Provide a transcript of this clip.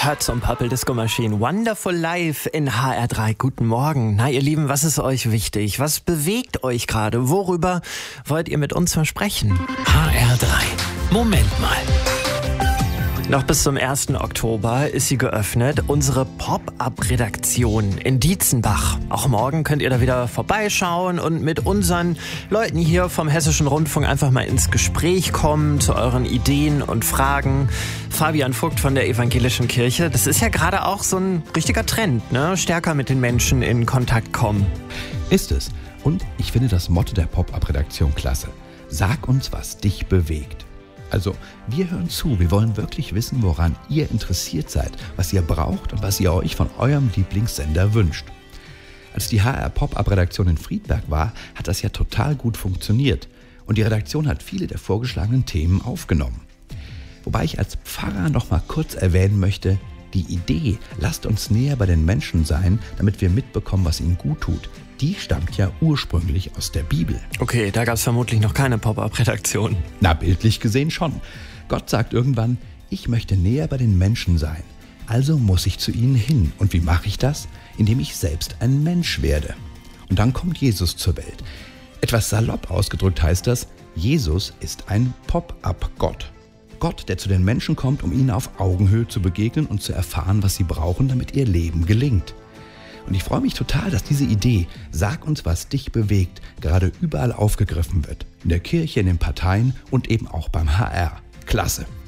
hört zum Purple Disco Machine Wonderful Life in HR3. Guten Morgen. Na, ihr Lieben, was ist euch wichtig? Was bewegt euch gerade? Worüber wollt ihr mit uns mal sprechen? HR3. Moment mal. Noch bis zum 1. Oktober ist sie geöffnet, unsere Pop-Up-Redaktion in Dietzenbach. Auch morgen könnt ihr da wieder vorbeischauen und mit unseren Leuten hier vom Hessischen Rundfunk einfach mal ins Gespräch kommen zu euren Ideen und Fragen. Fabian Vogt von der Evangelischen Kirche, das ist ja gerade auch so ein richtiger Trend, ne? Stärker mit den Menschen in Kontakt kommen. Ist es. Und ich finde das Motto der Pop-Up-Redaktion klasse. Sag uns, was dich bewegt. Also, wir hören zu, wir wollen wirklich wissen, woran ihr interessiert seid, was ihr braucht und was ihr euch von eurem Lieblingssender wünscht. Als die HR Pop-Up-Redaktion in Friedberg war, hat das ja total gut funktioniert und die Redaktion hat viele der vorgeschlagenen Themen aufgenommen. Wobei ich als Pfarrer noch mal kurz erwähnen möchte, die Idee, lasst uns näher bei den Menschen sein, damit wir mitbekommen, was ihnen gut tut, die stammt ja ursprünglich aus der Bibel. Okay, da gab es vermutlich noch keine Pop-Up-Redaktion. Na, bildlich gesehen schon. Gott sagt irgendwann, ich möchte näher bei den Menschen sein. Also muss ich zu ihnen hin. Und wie mache ich das? Indem ich selbst ein Mensch werde. Und dann kommt Jesus zur Welt. Etwas salopp ausgedrückt heißt das, Jesus ist ein Pop-Up-Gott. Gott, der zu den Menschen kommt, um ihnen auf Augenhöhe zu begegnen und zu erfahren, was sie brauchen, damit ihr Leben gelingt. Und ich freue mich total, dass diese Idee, sag uns, was dich bewegt, gerade überall aufgegriffen wird. In der Kirche, in den Parteien und eben auch beim HR. Klasse.